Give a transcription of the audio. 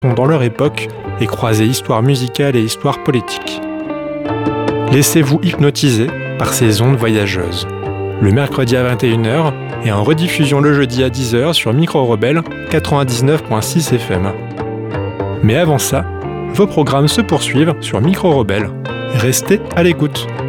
dans leur époque et croiser histoire musicale et histoire politique. Laissez-vous hypnotiser par ces ondes voyageuses. Le mercredi à 21h et en rediffusion le jeudi à 10h sur Micro Rebelle 99.6 FM. Mais avant ça, vos programmes se poursuivent sur Micro Rebelle. Restez à l'écoute.